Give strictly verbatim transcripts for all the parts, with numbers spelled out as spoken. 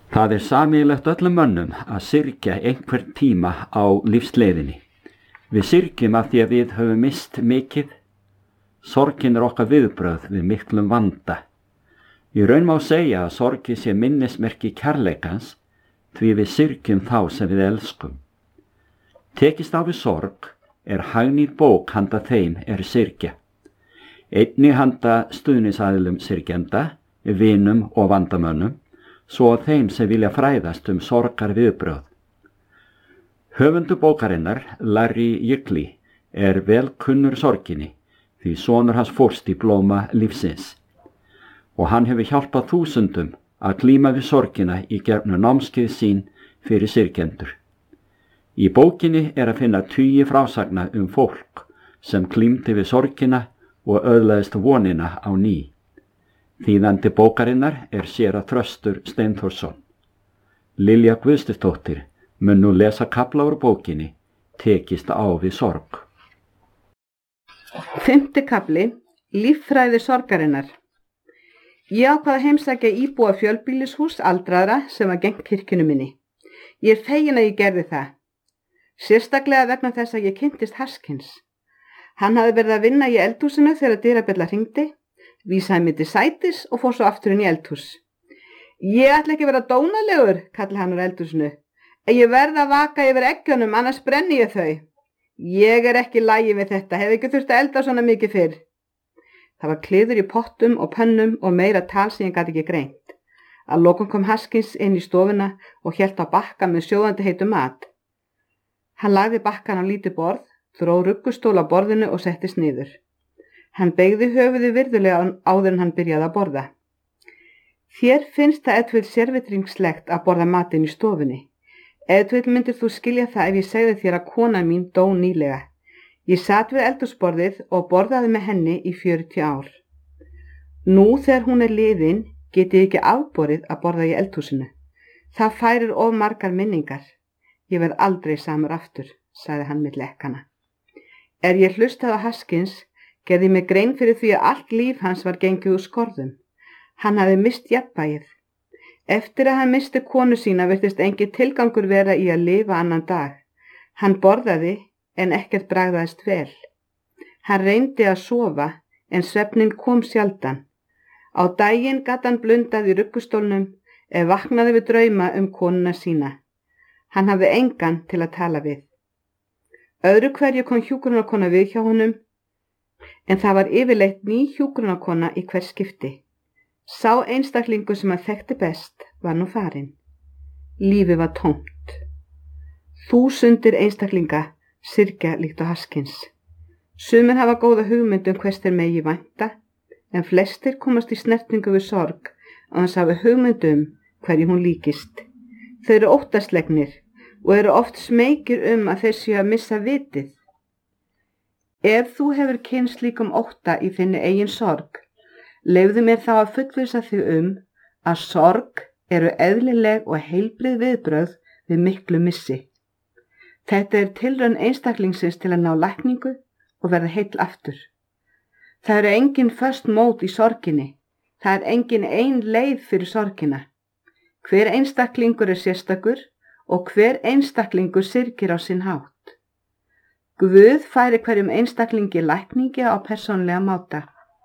Það er sameiginlegt öllum mönnum að syrgja einhvern tíma á lífsleiðinni. Við syrgjum af því að við höfum mist mikið. Sorgin er okkar viðbrögð við miklum vanda. Í raun má segja að sorgin sé minnismerki kærleikans því við syrgjum þá sem við elskum. Tekist á við sorg er hagnýt bók handa þeim er syrgja. Einnig handa stuðningsaðilum syrgjenda, vinum og vandamönnum, svo að þeim sem vilja fræðast um sorgar viðbrögð. Höfundur bókarinnar, Larry Jökli, er vel kunnur sorginni, því sonur hans fórst í blóma lífsins. Og hann hefur hjálpað þúsundum að glíma við sorgina í gegnum námskeið sín fyrir syrgjendur. Í bókinni er að finna tugi frásagna um fólk sem glímdi við sorgina og öðlaðist vonina á ný. Þýðandi bókarinnar er séra Þröstur Steinþórsson. Lilja Guðstusdóttir mun nú lesa kafla úr bókinni Tekist á við sorg. Fimmti kafli, líffræði sorgarinnar. Ég ákvað að heimsækja íbúa fjölbýlishús aldraðra sem var gegnt kirkjunni minni. Ég er fegin að ég gerði það. Sérstaklega vegna þess að ég kynntist Haskins. Hann hafði verið að vinna í eldhúsinu þegar dyrabjalla hringdi, vísaði mig til sætis og fór svo aftur inn í eldhús. Ég ætla ekki að vera dónalegur, kallaði hann úr eldhúsinu. En ég verð að vaka yfir eggjunum, annars brenni ég þau. Ég er ekki í lagi við þetta, hef ekki þurft að elda svona mikið fyrr. Það var kliður í pottum og pönnum og meira tal sem ég gat ekki greint. Að lokum kom Haskins inn í stofuna og hélt á bakka með sjóðandi heitu mat. Hann lagði bakkan á lítið borð, dró ruggustól á borðinu og settist niður. Hann beygði höfuði virðulega áður en hann byrjaði að borða. Þér finnst það eitthvað sérvitringslegt að borða matinn í stofunni. Eitthvað myndir þú skilja það ef ég segði þér að kona mín dó nýlega. Ég sat við eldhúsborðið og borðaði með henni í fjörutíu ár. Nú þegar hún er liðin get ég ekki afborið að borða í eldhúsinu. Það færir of margar minningar. Ég verð aldrei samur aftur, sagði hann milli ekkana. Er ég hlustað á Haskins, gerði mig grein fyrir því að allt líf hans var gengið úr skorðum. Hann hafði mist jafnvægið. Eftir að hann misti konu sína virtist engin tilgangur vera í að lifa annan dag. Hann borðaði en ekkert bragðaðist vel. Hann reyndi að sofa en svefnin kom sjaldan. Á daginn gat hann blundað í ruggustólnum ef vaknaði við drauma um konuna sína. Hann hafði engan til að tala við. Öðru hverju kom hjúkrunarkona við hjá honum, en það var yfirleitt ný hjúkrunarkona í hver skipti. Sá einstaklingur sem hann þekkti best var nú farinn. Lífið var tómt. Þúsundir einstaklinga syrgja líkt á Haskins. Sumir hafa góða hugmynd um hvers þeir megi vænta, en flestir komast í snertingu við sorg og þess hafa hugmynd um hverju hún líkist. Þau eru óttaslegnir og eru oft smeykir um að þeir séu að missa vitið. Ef þú hefur kynnst líkum ótta í þinni eigin sorg, leyfðu mér þá að fullvissa þig um að sorg eru eðlileg og heilbrigð viðbrögð við miklu missi. Þetta er tilraun einstaklingsins til að ná lækningu og verða heill aftur. Það eru engin föst mót í sorginni. Það er engin ein leið fyrir sorgina. Hver einstaklingur er sérstakur og hver einstaklingur syrgir á sinn hátt. Guð færi hverjum einstaklingi lækningi á persónlega máta.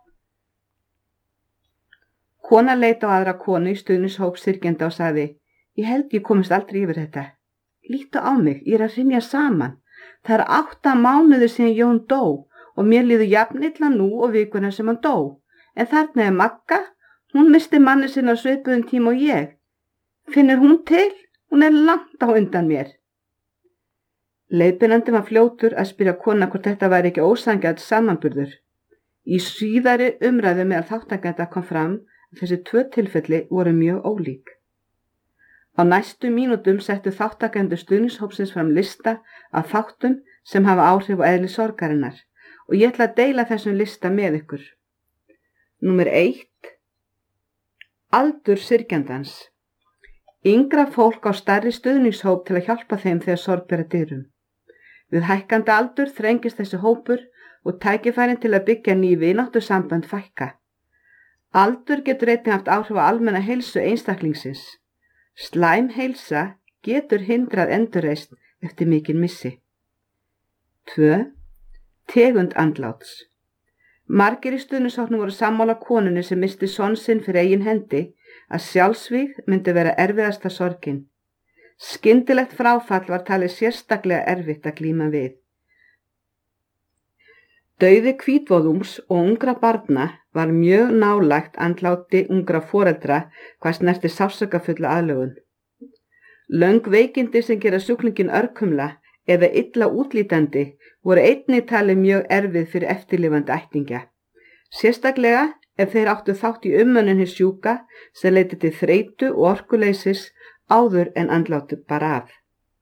Kona leit á aðra konu í stuðnishóp syrgjenda og sagði, ég held ég komist aldrei yfir þetta. Líttu á mig, ég er að hrynja saman. Það er átta mánuðir síðan Jón dó og mér líður jafn illa nú og vikuna sem hann dó. En þarna er Magga, hún misti manni sinna á svipuðum tíma og ég. Finnur hún til? Hún er langt á undan mér. Leiðbeinandi var fljótur að spyrja kona hvort þetta væri ekki ósanngjarn samanburður. Í síðari umræðu meðal þátttakenda kom fram að þessi tvö tilfelli voru mjög ólík. Á næstu mínútum settu þáttakendur stuðningshópsins fram lista af þáttum sem hafa áhrif á eðli sorgarinnar og ég ætla að deila þessum lista með ykkur. Númer eitt. Aldur syrgjandans. Yngra fólk á stærri stuðningshóp til að hjálpa þeim þegar sorg ber að dyrum. Við hækkandi aldur þrengist þessi hópur og tækifærin til að byggja ný vináttusambönd fækka. Aldur getur einnig haft áhrif á almenna heilsu einstaklingsins. Slæm heilsa getur hindrað endurreisn eftir mikinn missi. tvö. Tegund andláts. Margir í stuðningshópnum voru sammála konunni sem missti son sinn fyrir eigin hendi að sjálfsvíg myndi vera erfiðasta sorgin. Skyndilegt fráfall var talið sérstaklega erfitt að glíma við. Dauði hvítvóðungs og ungra barna var mjög nálægt andláti ungra foreldra hvað snerti sársaukafullu aðlögun. Löng veikindi sem gera sjúklingin örkumla eða illa útlítandi voru einnig talið mjög erfið fyrir eftirlifandi ættingja. Sérstaklega ef þeir áttu þátt í umönnun hins sjúka sem leiddi til þreytu og orkuleysis áður en andlátu bara af.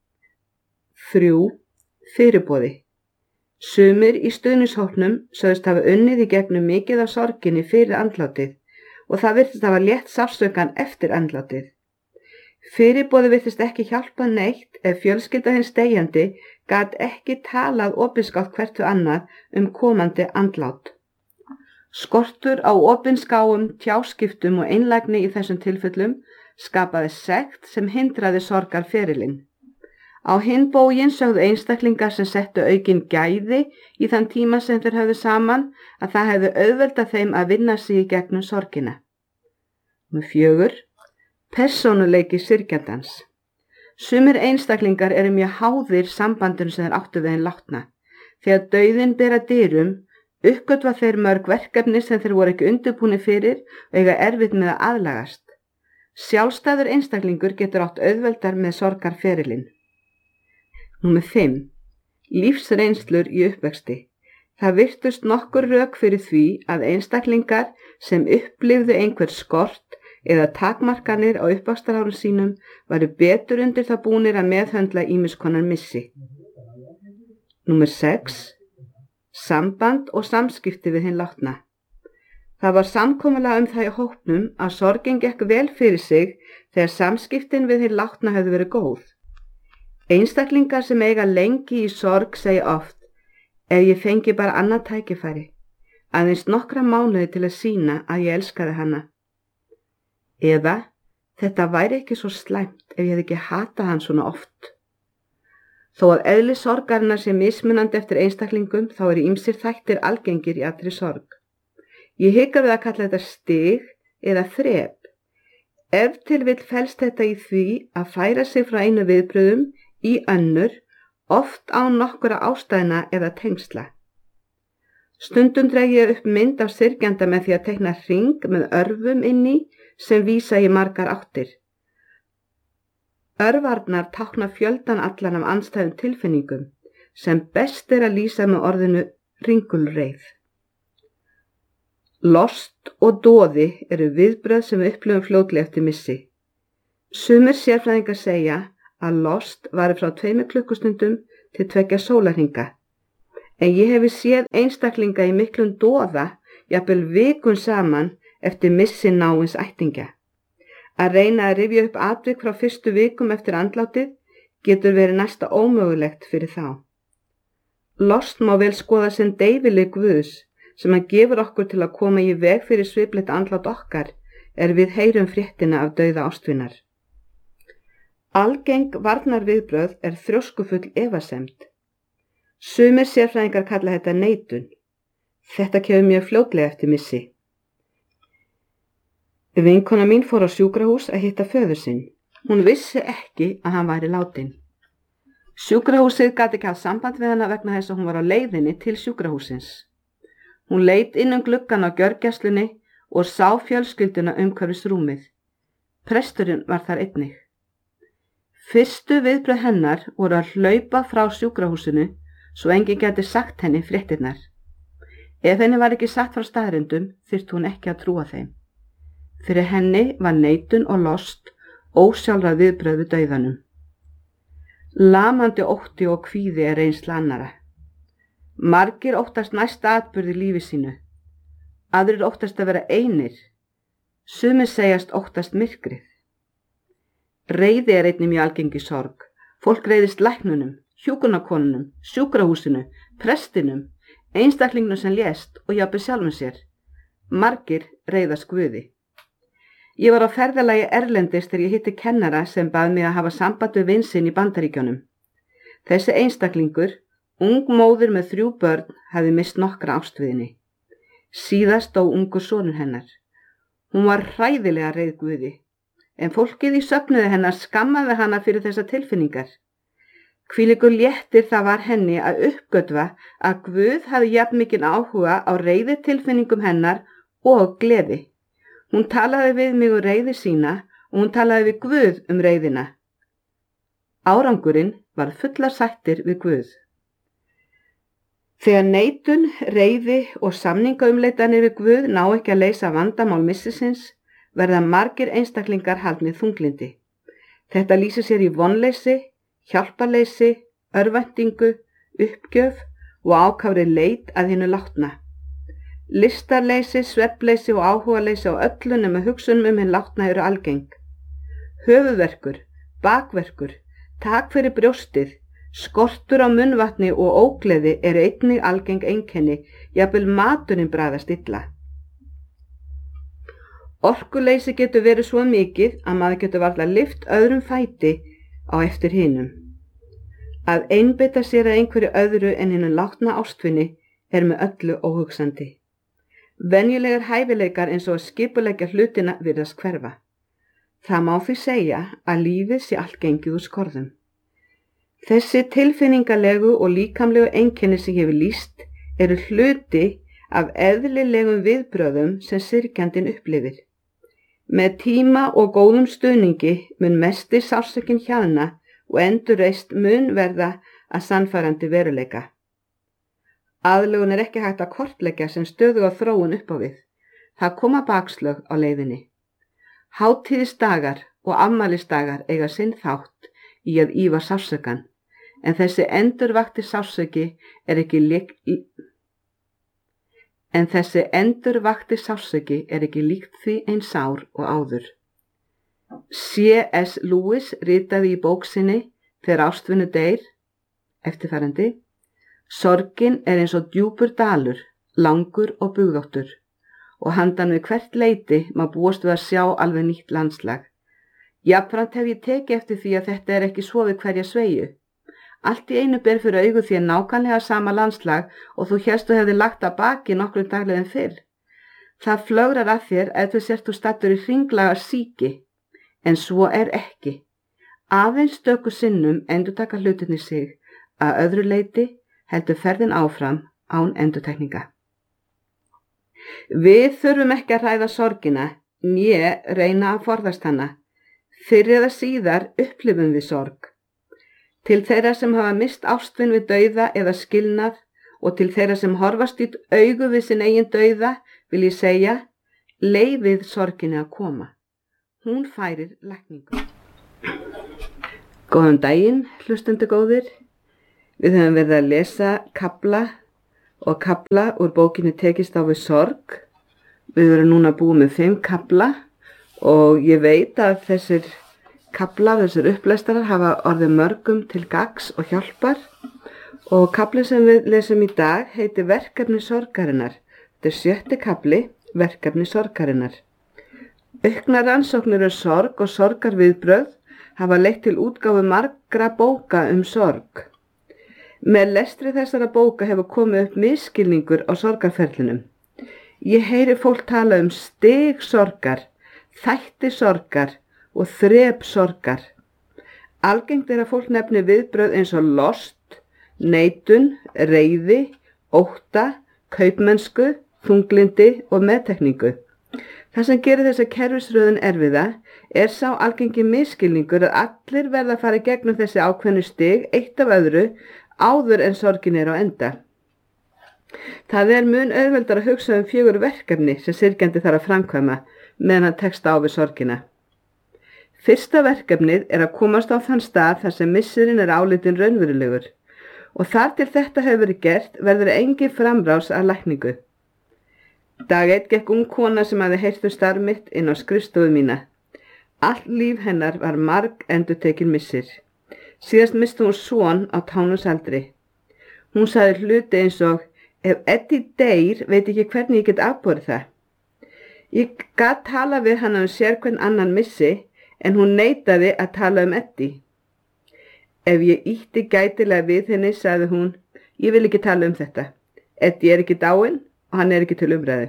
þrjú. Fyrirboði. Sumir í stuðningshópnum sögðust hafa unnið í gegnum mikið af sorginni fyrir andlátið og það virtist hafa létt sársaukann eftir andlátið. Fyrirboði virtist ekki hjálpa neitt ef fjölskylda hins deyjandi gat ekki talað opinskátt hvert við annað um komandi andlát. Skortur á opinskáum, tjáskiptum og einlægni í þessum tilfellum skapaði sekt sem hindraði sorgarferilinn. Á hinn bóginn sögðu einstaklingar sem settu aukin gæði í þann tíma sem þeir höfðu saman að það hefði auðveldað þeim að vinna sig í gegnum sorgina. Með fjögur. Persónuleiki syrgjandans. Sumir einstaklingar eru mjög háðir sambandinu sem þeir áttu við hinn látna. Þegar dauðinn ber að dyrum, uppgötva þeir mörg verkefni sem þeir voru ekki undirbúnir fyrir og eiga erfitt með að aðlagast. Sjálfstæður einstaklingur getur átt auðveldar með sorgarferilinn. Númer fimm. Lífsreynslur í uppvexti. Það virtust nokkur rök fyrir því að einstaklingar sem upplifðu einhver skort eða takmarkanir á uppvaxtarárum sínum varu betur undir það búnir að meðhöndla ýmiss konar missi. Númer sex. Samband og samskipti við hinn látna. Það var samkomulag um það í hópnum að sorgin gekk vel fyrir sig þegar samskiptin við hinn látna höfðu verið góð. Einstaklingar sem eiga lengi í sorg segja oft: ef ég fengi bara annað tækifæri, aðeins nokkra mánuði til að sýna að ég elskaði hana. Eða, þetta væri ekki svo slæmt ef ég hefði ekki hatað hann svona oft. Þó að eðli sorgarinnar sé mismunandi eftir einstaklingum þá eru ýmsir þættir algengir í allri sorg. Ég hika við að kalla þetta stig eða þrep. Ef til vill felst þetta í því að færa sig frá einu viðbröðum í önnur, oft án nokkura ástæðna eða tengsla. Stundum dreg ég upp mynd af syrgjanda með því að teikna hring með örfum inni sem vísa í margar áttir. Örvarnar tákna fjöldan allan af andstæðum tilfinningum sem best er að lýsa með orðinu ringulreið. Lost og doði eru viðbröð sem við upplifum fljótlega eftir missi. Sumir sérfræðingar segja að lost vari frá tveimur klukkustundum til tveggja sólarhringa, en ég hefi séð einstaklinga í miklum doða, jafnvel vikun saman eftir missi náins ættingja. Að reyna að rifja upp atvik frá fyrstu vikum eftir andlátið getur verið næsta ómögulegt fyrir þá. Lost má vel skoða sem deyfileg guðs sem hann gefur okkur til að koma í veg fyrir sviplegt andlát okkar er við heyrum fréttina af dauða ástvinar. Algeng varnarviðbrögð er þrjóskufull efasemd. Sumir sérfræðingar kalla þetta neitun. Þetta kemur mjög fljótlega eftir missi. Vinkona mín fór á sjúkrahús að hitta föður sinn. Hún vissi ekki að hann væri látinn. Sjúkrahúsið gat ekki haft samband við hana vegna þess að hún var á leiðinni til sjúkrahúsins. Hún leit inn um gluggan á gjörgæslunni og sá fjölskylduna umhverfis rúmið. Presturinn var þar einnig. Fyrstu viðbrögð hennar voru að hlaupa frá sjúkrahúsinu svo enginn gæti sagt henni fréttirnar. Ef henni var ekki sagt frá staðreyndum þyrfti hún ekki að trúa þeim. Fyrir henni var neitun og lost ósjálfráð viðbrögð við dauðanum. Lamandi ótti og kvíði er reynsla annara. Margir óttast næsta atburði lífi sínu. Aðrir óttast að vera einir. Sumir segjast óttast myrkrið. Reiði er einnig mjög algengi sorg. Fólk reiðist læknunum, hjúkrunarkonunum, sjúkrahúsinu, prestinum, einstaklingnum sem lést og jafnvel sjálfum sér. Margir reiðast Guði. Ég var á ferðalagi erlendis þegar ég hitti kennara sem bað mig að hafa samband við vin sinn í Bandaríkjunum. Þessi einstaklingur, ung móðir með þrjú börn, hafði mist nokkra ástviðinni. Síðast dó ungur sonur hennar. Hún var hræðilega reið Guði, en fólkið í söfnuði hennar skammaði hana fyrir þessar tilfinningar. Hvílíkur léttir það var henni að uppgötva að Guð hafði jafn mikinn áhuga á reiði tilfinningum hennar og gleði. Hún talaði við mig um reiði sína og hún talaði við Guð um reiðina. Árangurinn var fullar sættir við Guð. Þegar neitun, reiði og samningaumleitanir við Guð ná ekki að leysa vandamál missisins, verða margir einstaklingar haldnir þunglindi. Þetta lýsir sér í vonleysi, hjálparleysi, örvæntingu, uppgjöf og ákafri leit að hinu látna. Listarleysi, svefnleysi og áhugaleysi á öllu nema hugsunum um hinn látna eru algeng. Höfuðverkur, bakverkur, tak fyrir brjóstið, skortur á munnvatni og ógleði eru einnig algeng einkenni, jafnvel maturinn bragðast illa. Orkuleysi getur verið svo mikið að maður getur varla lyft öðrum fæti á eftir hinum. Að einbeita sér að einhverju öðru en hinum látna ástvinni er með öllu óhugsandi. Venjulegar hæfileikar eins og að skipuleggja hlutina virðast hverfa. Það má því segja að lífið sé allt gengið úr skorðum. Þessi tilfinningalegu og líkamlegu einkenni sem ég hef lýst eru hluti af eðlilegum viðbröðum sem syrgjandinn upplifir. Með tíma og góðum stuðningi mun mesti sársökin hjaðna og endurreist mun verða að sannfærandi veruleika. Aðlögun er ekki hægt að kortleggja sem stöðu á þróun upp á við. Það koma bakslög á leiðinni. Hátíðisdagar og afmælisdagar eiga sinn þátt í að ýfa sársökan, en þessi endurvakti sársöki er ekki lík... En þessi endurvakti sársöki er ekki líkt því eins sár og áður. C S Lewis ritaði í bók sinni Þegar ástvinu deyr, eftirfarandi: Sorgin er eins og djúpur dalur, langur og bugðóttur, og handan við hvert leiti má búast við að sjá alveg nýtt landslag. Jafnframt hef ég tekið eftir því að þetta er ekki svo við hverja sveigju. Allt í einu ber fyrir augu því að nákvæmlega sama landslag og þú hérst og hefði lagt að baki nokkrum daglegum fyrr. Það flögrar að þér ef þú sért þú stattur í hringlaga síki, en svo er ekki. Aðeins stöku sinnum endurtaka hlutinni sig, að öðru leiti heldur ferðin áfram án endurtekninga. Við þurfum ekki að ræða sorgina, né reyna að forðast hana. Fyrr eða síðar upplifum við sorg. Til þeirra sem hafa mist ástvin við dauða eða skilnað og til þeirra sem horfast í augu við sinn eigin dauða vil ég segja, leyfið sorginni að koma. Hún færir lækningu. Góðan daginn, hlustendur góðir. Við höfum verið að lesa kafla og kafla úr bókinni Tekist á við sorg. Við erum núna búið með fimm kafla og ég veit að þessir kaflar, þessir upplestarar hafa orðið mörgum til gagns og hjálpar, og kafli sem við lesum í dag heitir Verkefni sorgarinnar. Þetta er sjötti kafli, Verkefni sorgarinnar. Auknar rannsóknir um sorg og sorgarviðbrögð hafa leitt til útgáfu margra bóka um sorg. Með lestri þessara bóka hefur komið upp misskilningur á sorgarferlinum. Ég heyri fólk tala um stig sorgar, þætti sorgar og þrep sorgar. Algengt er að fólk nefni viðbrögð eins og lost, neitun, reiði, ótta, kaupmennsku, þunglindi og meðtekningu. Það sem gerir þessa kerfisröðun erfiða er sá algengi misskilningur að allir verða að fara í gegnum þessi ákveðnu stig eitt af öðru áður en sorgin er á enda. Það er mun auðveldar að hugsa um fjögur verkefni sem syrgjandi þarf að framkvæma meðan hann tekst á við sorgina. Fyrsta verkefnið er að komast á þann stað þar sem missirinn er álitinn raunverulegur, og þar til þetta hefur verið gert verður engin framrás að lækningu. Dag eitt gekk ung kona sem hafði heyrt um starf mitt inn á skrifstofu mína. Allt líf hennar var marg endurtekin missir. Síðast misti hún son á tánusaldri. Hún sagði hluti eins og: ef Eddie deyr veit ekki hvernig ég get afborið það. Ég gat tala við hana um sérhvern annan missi en hún neitaði að tala um Eddie. Ef ég ýtti gætilega við henni, sagði hún, ég vil ekki tala um þetta. Eddie er ekki dáinn og hann er ekki til umræðu.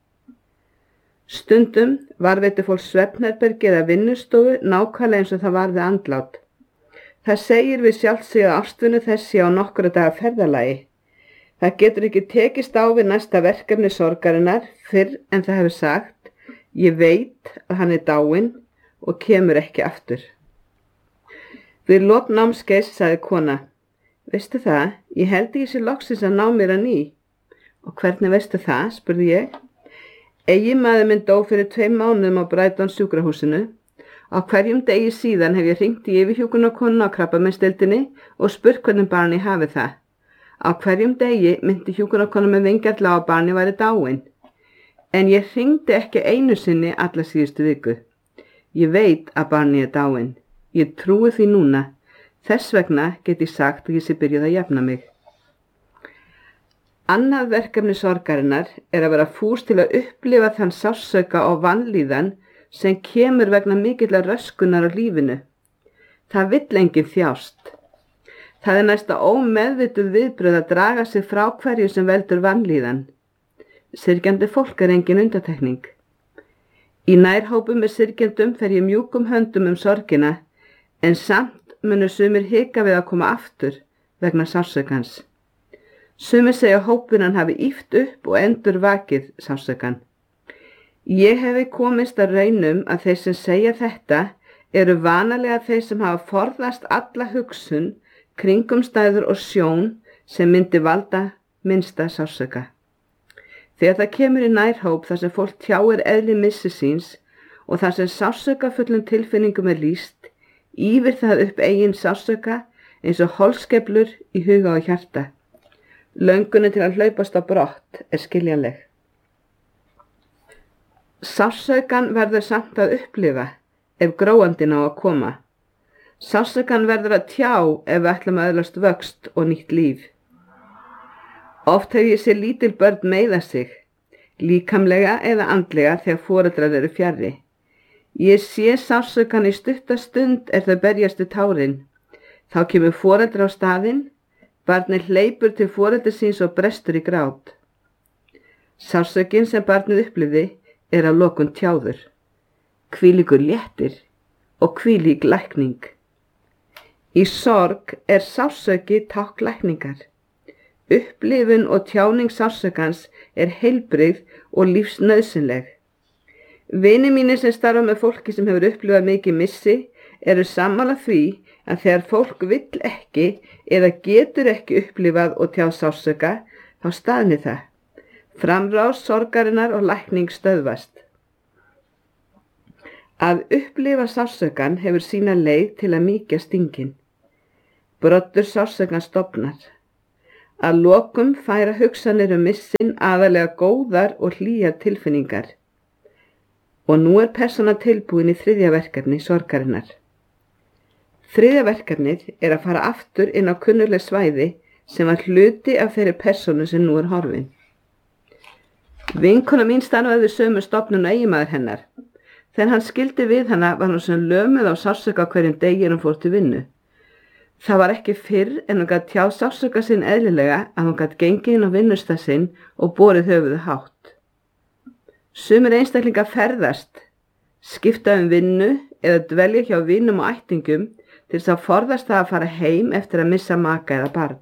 Stundum varðveitti fólk svefnherbergi eða vinnustofu nákvæmlega eins og það var við andlát. Það segir við sjálft sig að ástvinnu þessi á nokkura daga ferðalagi. Það getur ekki tekist á við næsta verkefni sorgarinnar fyrr en það hefur sagt, ég veit að hann er dáinn og kemur ekki aftur. Við lok námskeiðs sagði kona, veistu það, ég held ég sé loksins að ná mér að ný. Og hvernig veistu það, spurði ég. Eiginmaður minn dó fyrir tveim mánuðum á Brighton sjúkrahúsinu. Á hverjum degi síðan hef ég hringt í yfirhjúkrunarkonuna á krabbameinsdeildinni og spurt hvernig barni hafi það. Á hverjum degi myndi hjúkrunarkona með vingjarla á að barni væri dáinn. En ég hringdi ekki einu sinni alla síðustu viku. Ég veit að barni er dáinn. Ég trúi því núna. Þess vegna get ég sagt að ég sé byrjuð að jafna mig. Annað verkefni sorgarinnar er að vera fús til að upplifa þann sársauka og vanlíðan sem kemur vegna mikillar röskunar á lífinu. Það vill enginn þjást. Það er næsta ómeðvituð viðbrögð að draga sig frá hverju sem veldur vanlíðan. Syrgjandi fólk er engin undantekning. Í nærhópum með syrgjandum fer ég mjúkum höndum um sorgina, en samt munu sumir hika við að koma aftur vegna sársaukans. Sumir segja að hópunan hafi ýft upp og endur vakið sársaukan. Ég hefi komist að raunum að þeir sem segja þetta eru vanalega þeir sem hafa forðast alla hugsun, kringumstæður og sjón sem myndi valda minnsta sársauka. Þegar það kemur í nærhóp þar sem fólk tjáir eðli missi síns og þar sem sársaukafullum tilfinningum er lýst, ýfir það upp eigin sársauka eins og holskeflur í huga og hjarta. Löngunin til að hlaupast á brott er skiljanleg. Sársaukan verður samt að upplifa ef gróandinn á að koma. Sársaukan verður að tjá ef við ætlum að öðlast vöxt og nýtt líf. Oft hef ég séð lítil börn meiða sig, líkamlega eða andlega þegar foreldrar eru fjarri. Ég sé sársaukan í stutta stund er þau berjast við tárin. Þá kemur foreldrar á staðinn, barnið hleypur til foreldri síns og brestur í grát. Sársaukin sem barnið upplifði er að lokun tjáður, hvílíkur léttir og hvílík lækning. Í sorg er sársauki tákn lækningar. Upplifun og tjáning sársaukans er heilbrigð og lífsnauðsynleg. Vinir mínir sem starfa með fólki sem hefur upplifað mikið missi eru sammála því að þegar fólk vill ekki eða getur ekki upplifað og tjáð sársauka, þá staðni það. Framrás sorgarinnar og lækning stöðvast. Að upplifa sársaukan hefur sína leið til að mýkja stingin. Broddur sársaukan stofnar. Að lokum færa hugsanir um missin aðalega góðar og hlýjar tilfinningar. Og nú er persóna tilbúin í þriðja verkefni sorgarinnar. Þriðja verkefnið er að fara aftur inn á kunnugleg svæði sem var hluti af þeirri persónu sem nú er horfin. Vinkona mín starfaði við sömu stofnun og eiginmaður hennar. Þegar hann skildi við hana var hún sem lömuð á sársauka hverjum degi en hún fór til vinnu. Það var ekki fyrr en hún gat tjáð sársauka sinn eðlilega að hún gat gengið inn á vinnustað sinn og borið höfuðu hátt. Sumir einstaklingar ferðast, skipta um vinnu eða dvelja hjá vinum og ættingum til þess að forðast það að fara heim eftir að missa maka eða barn.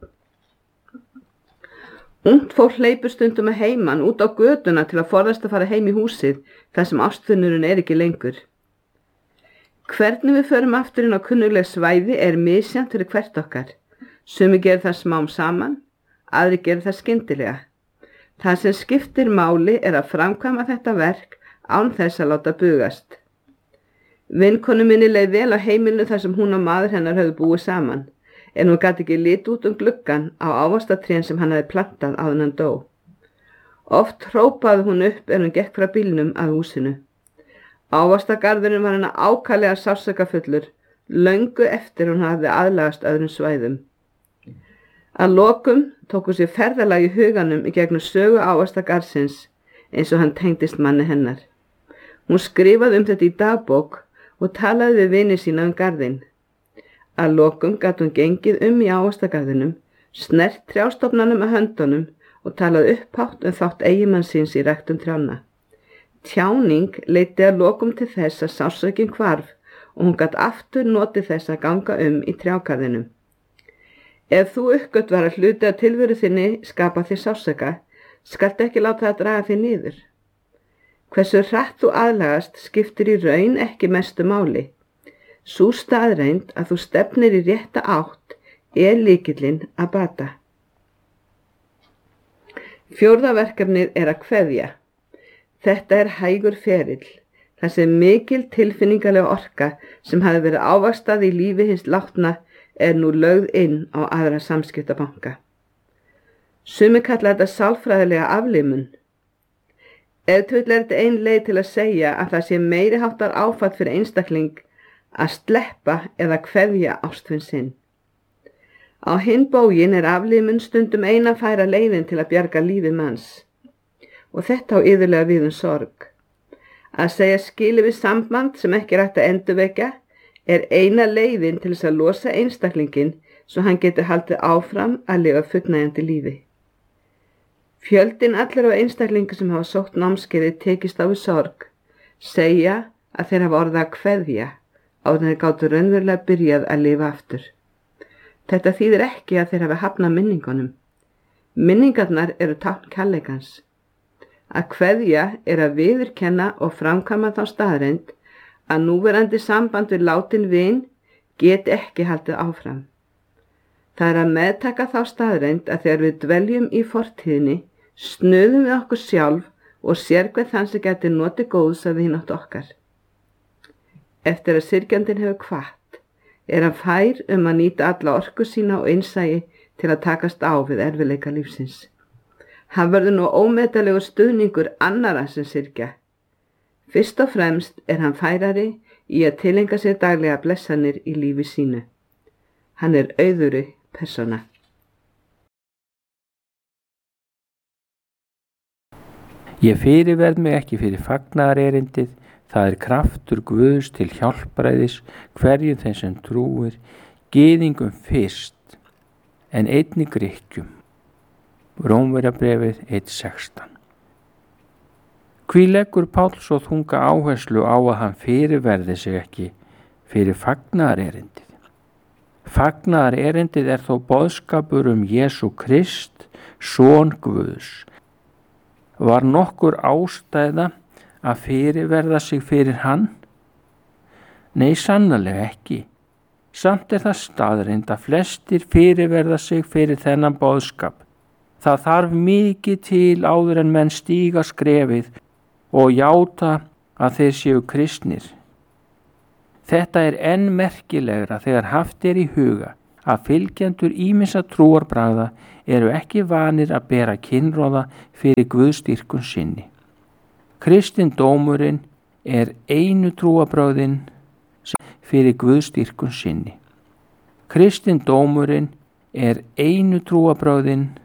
Ungt fólk hleypur stundum að heiman út á götuna til að forðast að fara heim í húsið þar sem ástfinnurinn er ekki lengur. Hvernig við förum aftur inn á kunnugleg svæði er misjafnt fyrir hvert okkar. Sumir gerir það smám saman, aðrir gerir það skyndilega. Það sem skiptir máli er að framkvæma þetta verk án þess að láta bugast. Vinkonu minni leið vel á heimilinu þar sem hún og maður hennar höfðu búið saman, en hún gat ekki lit út um gluggann á ávaxtatrén sem hann hefði plantað áður hann dó. Oft hrópaði hún upp en hún gekk frá bílnum að húsinu. Ávaxtagarðurinn var hennar ákaflega sársaukafullur, löngu eftir hún hafði aðlagast öðrum svæðum. Að lokum tók hún sér ferðalag í huganum í gegnum sögu ávaxtagarðsins eins og hann tengdist manni hennar. Hún skrifaði um þetta í dagbók og talaði við vini sína um garðinn. Að lokum gat hún gengið um í ávaxtagarðinum, snert trjástofnanum með höndunum og talaði upphátt um þátt eiginmann síns í ræktun trjánna. Tjáning leiddi að lokum til þess að sársaukinn hvarf og hún gat aftur notið þess að ganga um í trjágarðinum. Ef þú uppgötvar að hluti að tilveru þinni skapa þér sársauka, skaltu ekki láta það draga þig niður. Hversu hratt þú aðlagast skiptir í raun ekki mestu máli. Sú staðreynd að þú stefnir í rétta átt er lykillinn að bata. Fjórða verkefnið er að kveðja. Þetta er hægur ferill, þar sem mikil tilfinningalega orka sem hafi verið ávaxtað í lífi hins látna er nú lögð inn á aðra samskiptabanka. Sumir kalla þetta sálfræðilega aflimun. Ef til vill er þetta ein leið til að segja að það sé meiri háttar áfall fyrir einstakling að sleppa eða kveðja ástvin sinn. Á hinn bóginn er aflimun stundum eina færa leiðin til að bjarga lífi manns. Og þetta á iðulega við um sorg. Að segja skilið við samband sem ekki er hægt að endurvekja er eina leiðin til þess að losa einstaklingin svo hann getur haldið áfram að lifa fullnægjandi lífi. Fjöldinn allir á einstaklingu sem hafa sótt námskeiði tekist á við sorg, segja að þeir hafa orðið að kveðja áður en þeir gátu raunverulega byrjað að lifa aftur. Þetta þýðir ekki að þeir hafi hafnað minningunum. Minningarnar eru tákn kærleikans. Að kveðja er að viðurkenna og framkvæma þá staðreynd að núverandi samband við látin vin geti ekki haldið áfram. Það er að meðtaka þá staðreynd að þegar við dveljum í fortíðinni, snuðum við okkur sjálf og sér hver þann sem geti notið góðs af vinátt okkar. Eftir að syrgjandinn hefur hvatt, er hann fær um að nýta alla orku sína og innsæi til að takast á við erfiðleika lífsins. Hann verður nú ómetalegur stuðningur annarra sem syrgja. Fyrst og fremst er hann færari í að tilenga sér daglega blessanir í lífi sínu. Hann er auðugri persóna. Ég fyrirverð mig ekki fyrir fagnaðarerindið, það er kraftur Guðs til hjálpræðis hverjum þeim sem trúir, gyðingum fyrst, en einnig Grikkjum. Rómverjabréfið eitt sextán. Hví leggur Páll svo þunga áherslu á að hann fyrirverði sig ekki fyrir fagnaðarerindið? Fagnaðarerindið er þó boðskapur um Jesú Krist, son Guðs. Var nokkur ástæða að fyrirverða sig fyrir hann? Nei, sannarlega ekki. Samt er það staðreynd að flestir fyrirverða sig fyrir þennan boðskap. Það þarf mikið til áður en menn stíga skrefið og játa að þeir séu kristnir. Þetta er enn merkilegra þegar haft er í huga að fylgjendur ýmissa trúarbragða eru ekki vanir að bera kynróða fyrir guðsdýrkun sinni. Kristindómurinn er einu trúarbragðin fyrir guðsdýrkun sinni. Kristindómurinn er einu trúarbragðin